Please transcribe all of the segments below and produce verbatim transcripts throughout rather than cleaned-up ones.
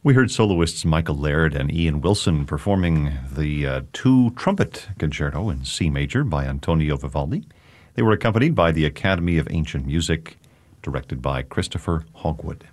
We heard soloists Michael Laird and Ian Wilson performing the uh, two trumpet concerto in C major by Antonio Vivaldi. They were accompanied by the Academy of Ancient Music, directed by Christopher Hogwood.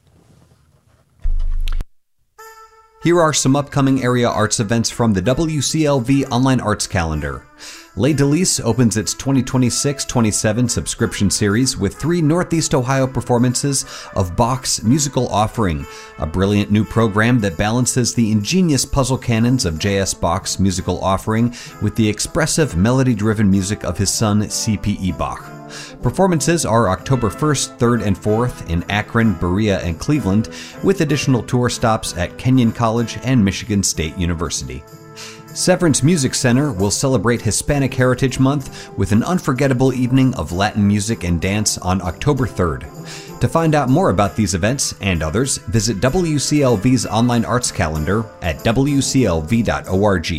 Here are some upcoming area arts events from the W C L V Online Arts Calendar. Les Delis opens its twenty twenty-six twenty-seven subscription series with three Northeast Ohio performances of Bach's Musical Offering, a brilliant new program that balances the ingenious puzzle canons of J S. Bach's Musical Offering with the expressive melody-driven music of his son C P E. Bach. Performances are October first, third, and fourth in Akron, Berea, and Cleveland, with additional tour stops at Kenyon College and Michigan State University. Severance Music Center will celebrate Hispanic Heritage Month with an unforgettable evening of Latin music and dance on October third. To find out more about these events and others, visit W C L V's online arts calendar at w c l v dot org.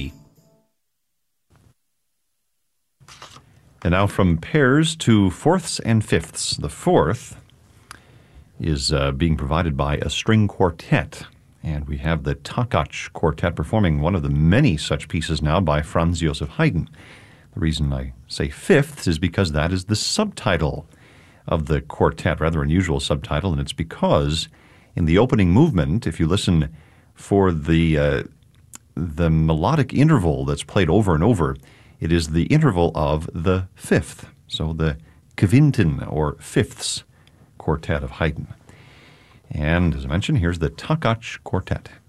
And now from pairs to fourths and fifths. The fourth is uh, being provided by a string quartet. And we have the Takach Quartet performing one of the many such pieces now by Franz Joseph Haydn. The reason I say fifths is because that is the subtitle of the quartet, rather unusual subtitle, and it's because in the opening movement, if you listen for the uh, the melodic interval that's played over and over, it is the interval of the fifth, so the Quinten or fifths quartet of Haydn. And as I mentioned, here's the Takach Quartet.